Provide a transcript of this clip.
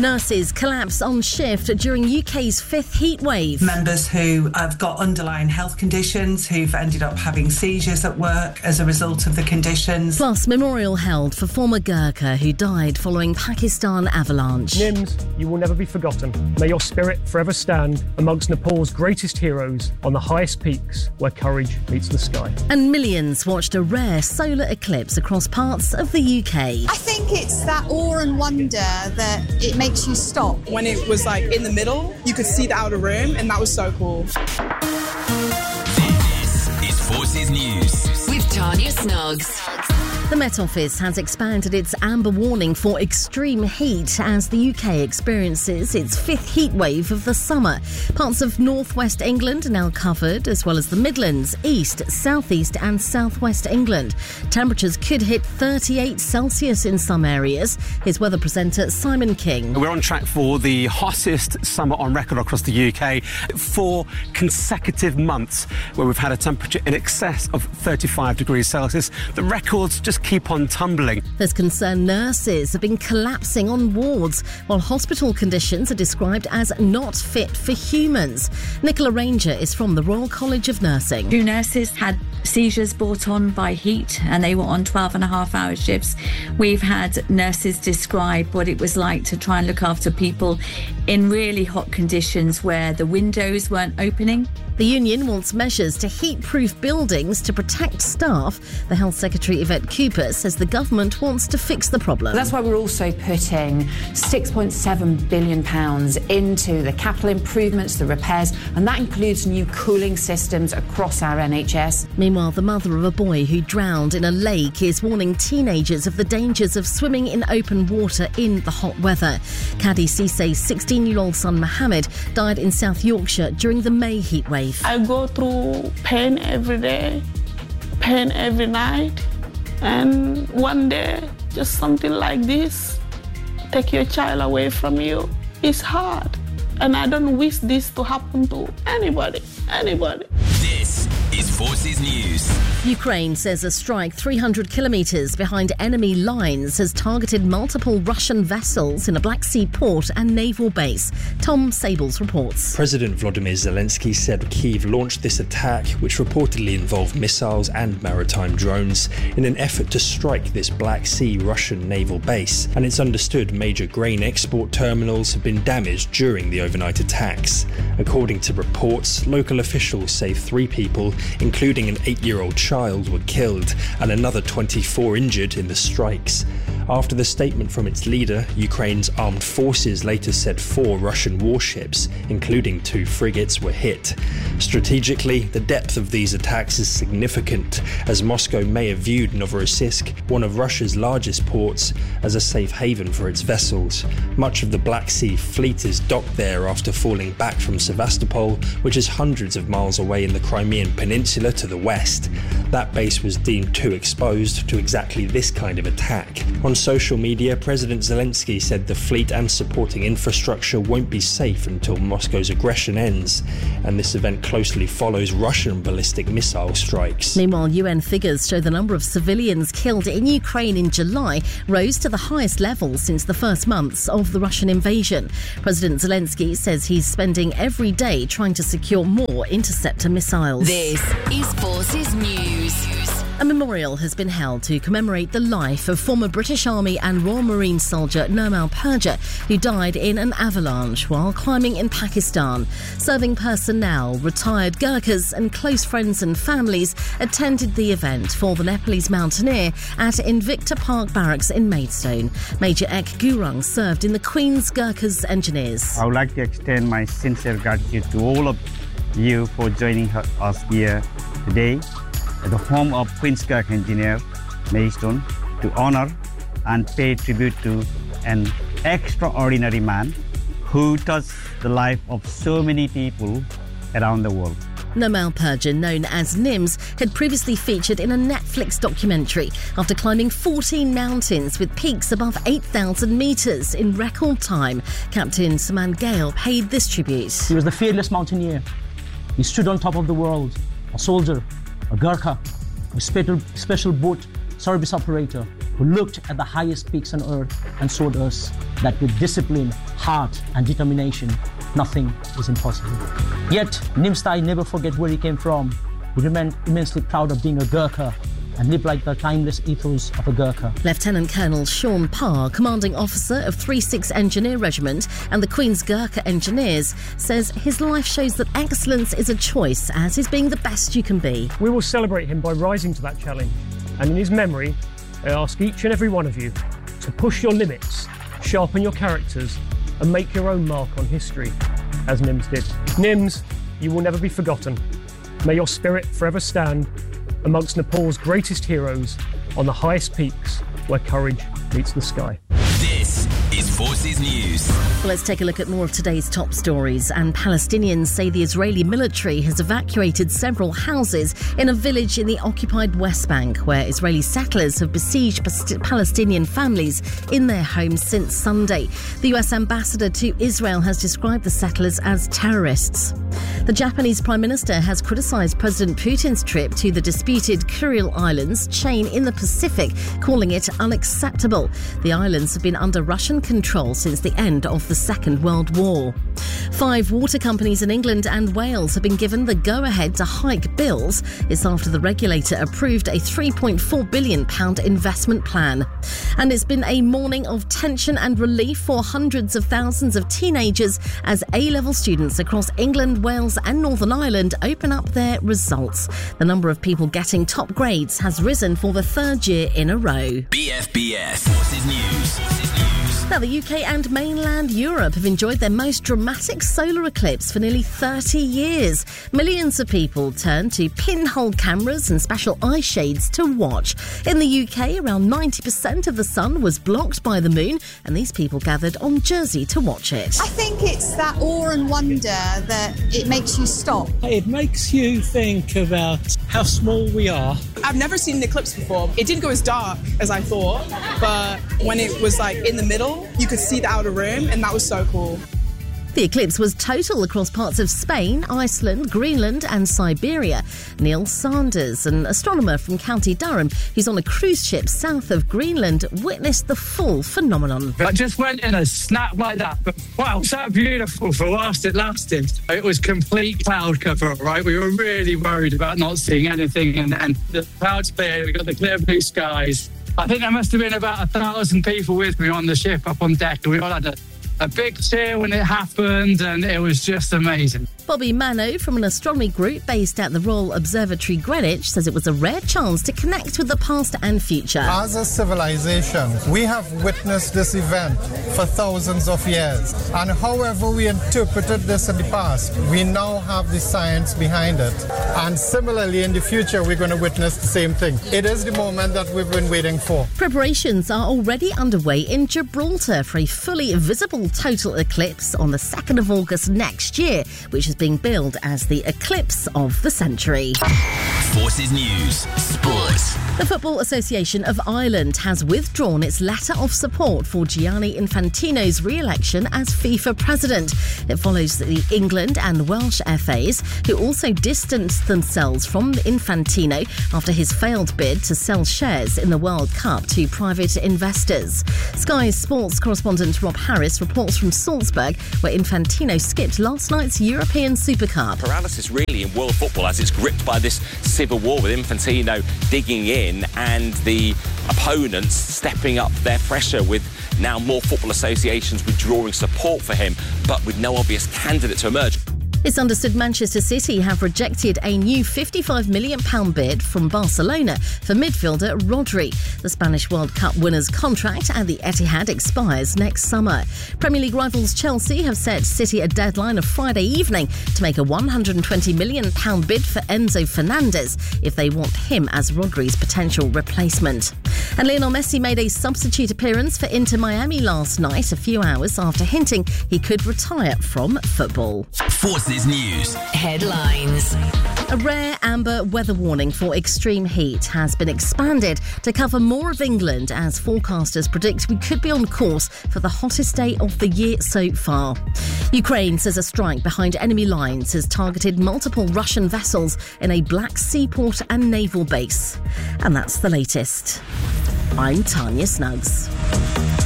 Nurses collapse on shift during UK's fifth heatwave. Members who have got underlying health conditions, who've ended up having seizures at work as a result of the conditions. Plus, memorial held for former Gurkha who died following Pakistan avalanche. Nims, you will never be forgotten. May your spirit forever stand amongst Nepal's greatest heroes on the highest peaks where courage meets the sky. And millions watched a rare solar eclipse across parts of the UK. I think it's that awe and wonder that it makes you stop. When it was like in the middle, you could see the outer rim, and that was so cool. This is Forces News with Tanya Snuggs. The Met Office has expanded its amber warning for extreme heat as the UK experiences its fifth heat wave of the summer. Parts of northwest England are now covered, as well as the Midlands, east, southeast and southwest England. Temperatures could hit 38 Celsius in some areas. Here's weather presenter Simon King. We're on track for the hottest summer on record across the UK. 4 consecutive months where we've had a temperature in excess of 35 degrees Celsius. The records just keep on tumbling. There's concern nurses have been collapsing on wards, while hospital conditions are described as not fit for humans. Nicola Ranger is from the Royal College of Nursing. 2 nurses had seizures brought on by heat and they were on 12.5-hour shifts. We've had nurses describe what it was like to try and look after people in really hot conditions where the windows weren't opening. The union wants measures to heat-proof buildings to protect staff. The Health Secretary Yvette Cooper says the government wants to fix the problem. That's why we're also putting £6.7 billion into the capital improvements, the repairs, and that includes new cooling systems across our NHS. Meanwhile, the mother of a boy who drowned in a lake is warning teenagers of the dangers of swimming in open water in the hot weather. Caddy Cissay's 16-year-old son Mohammed died in South Yorkshire during the May heatwave. I go through pain every day, pain every night, and one day, just something like this, take your child away from you. It's hard, and I don't wish this to happen to anybody. This is Forces News. Ukraine says a strike 300 kilometres behind enemy lines has targeted multiple Russian vessels in a Black Sea port and naval base. Tom Sables reports. President Volodymyr Zelensky said Kyiv launched this attack, which reportedly involved missiles and maritime drones, in an effort to strike this Black Sea Russian naval base. And it's understood major grain export terminals have been damaged during the overnight attacks. According to reports, local officials say 3 people, including an 8-year-old child, were killed and another 24 injured in the strikes. After the statement from its leader, Ukraine's armed forces later said 4 Russian warships, including 2 frigates, were hit. Strategically, the depth of these attacks is significant, as Moscow may have viewed Novorossiysk, one of Russia's largest ports, as a safe haven for its vessels. Much of the Black Sea fleet is docked there after falling back from Sevastopol, which is hundreds of miles away in the Crimean Peninsula to the west. That base was deemed too exposed to exactly this kind of attack. On social media, President Zelensky said the fleet and supporting infrastructure won't be safe until Moscow's aggression ends, and this event closely follows Russian ballistic missile strikes. Meanwhile, UN figures show the number of civilians killed in Ukraine in July rose to the highest level since the first months of the Russian invasion. President Zelensky says he's spending every day trying to secure more interceptor missiles. This is Forces News. A memorial has been held to commemorate the life of former British Army and Royal Marine soldier Nirmal Purja, who died in an avalanche while climbing in Pakistan. Serving personnel, retired Gurkhas and close friends and families attended the event for the Nepalese mountaineer at Invicta Park Barracks in Maidstone. Major Ek Gurung served in the Queen's Gurkhas Engineers. I would like to extend my sincere gratitude to all of you for joining us here today at the home of Queen's Gurkha Engineer, Maidstone, to honour and pay tribute to an extraordinary man who touched the life of so many people around the world. Nirmal Purja, known as Nims, had previously featured in a Netflix documentary after climbing 14 mountains with peaks above 8,000 metres in record time. Captain Saman Gale paid this tribute. He was the fearless mountaineer. He stood on top of the world, a soldier, a Gurkha, a special boat service operator, who looked at the highest peaks on earth and showed us that with discipline, heart and determination, nothing is impossible. Yet, Nimstai never forget where he came from. He remained immensely proud of being a Gurkha and lived like the timeless ethos of a Gurkha. Lieutenant Colonel Sean Parr, commanding officer of 36 Engineer Regiment and the Queen's Gurkha Engineers, says his life shows that excellence is a choice, as is being the best you can be. We will celebrate him by rising to that challenge. And in his memory, I ask each and every one of you to push your limits, sharpen your characters, and make your own mark on history, as Nims did. Nims, you will never be forgotten. May your spirit forever stand amongst Nepal's greatest heroes on the highest peaks where courage meets the sky. This is Forces News. Well, let's take a look at more of today's top stories. And Palestinians say the Israeli military has evacuated several houses in a village in the occupied West Bank, where Israeli settlers have besieged Palestinian families in their homes since Sunday. The US ambassador to Israel has described the settlers as terrorists. The Japanese Prime Minister has criticised President Putin's trip to the disputed Kuril Islands chain in the Pacific, calling it unacceptable. The islands have been under Russian control since the end of the Second World War. 5 water companies in England and Wales have been given the go-ahead to hike bills. It's after the regulator approved a £3.4 billion investment plan. And it's been a morning of tension and relief for hundreds of thousands of teenagers as A-level students across England, Wales and Northern Ireland open up their results. The number of people getting top grades has risen for the 3rd year in a row. BFBS Forces News. Now, the UK and mainland Europe have enjoyed their most dramatic solar eclipse for nearly 30 years. Millions of people turned to pinhole cameras and special eye shades to watch. In the UK, around 90% of the sun was blocked by the moon, and these people gathered on Jersey to watch it. I think it's that awe and wonder that it makes you stop. It makes you think about how small we are. I've never seen an eclipse before. It didn't go as dark as I thought, but when it was like in the middle, you could see the outer rim, and that was so cool. The eclipse was total across parts of Spain, Iceland, Greenland and Siberia. Neil Sanders, an astronomer from County Durham who's on a cruise ship south of Greenland, witnessed the full phenomenon. I just went in a snap like that, but wow, so beautiful for whilst it lasted. It was complete cloud cover, right? We were really worried about not seeing anything, and the clouds cleared, we got the clear blue skies. I think there must have been about 1,000 people with me on the ship up on deck. We all had a big cheer when it happened, and it was just amazing. Bobby Mano from an astronomy group based at the Royal Observatory Greenwich says it was a rare chance to connect with the past and future. As a civilization, we have witnessed this event for thousands of years. And however we interpreted this in the past, we now have the science behind it. And similarly, in the future, we're going to witness the same thing. It is the moment that we've been waiting for. Preparations are already underway in Gibraltar for a fully visible total eclipse on the 2nd of August next year, which is being billed as the eclipse of the century. Forces News Sports. The Football Association of Ireland has withdrawn its letter of support for Gianni Infantino's re-election as FIFA president. It follows the England and Welsh FAs, who also distanced themselves from Infantino after his failed bid to sell shares in the World Cup to private investors. Sky Sports correspondent Rob Harris reports from Salzburg, where Infantino skipped last night's European Super Cup. Paralysis really in world football as it's gripped by this civil war, with Infantino digging in and the opponents stepping up their pressure, with now more football associations withdrawing support for him, but with no obvious candidate to emerge. It's understood Manchester City have rejected a new £55 million bid from Barcelona for midfielder Rodri. The Spanish World Cup winner's contract at the Etihad expires next summer. Premier League rivals Chelsea have set City a deadline of Friday evening to make a £120 million bid for Enzo Fernandez if they want him as Rodri's potential replacement. And Lionel Messi made a substitute appearance for Inter Miami last night, a few hours after hinting he could retire from football. Forces News Headlines. A rare amber weather warning for extreme heat has been expanded to cover more of England as forecasters predict we could be on course for the hottest day of the year so far. Ukraine says a strike behind enemy lines has targeted multiple Russian vessels in a Black Sea port and naval base. And that's the latest. I'm Tanya Snuggs.